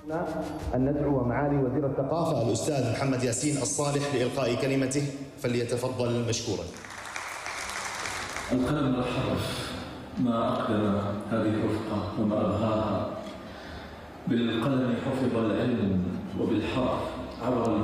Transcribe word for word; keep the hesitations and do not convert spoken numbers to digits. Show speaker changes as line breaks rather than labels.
أن ندعو معالي وزير الثقافة الأستاذ محمد ياسين الصالح لإلقاء كلمته، فليتفضل مشكورا.
القلم والحرف ما أقدم هذه الرفقة وما أبهاها. بالقلم حفظ العلم وبالحرف عبر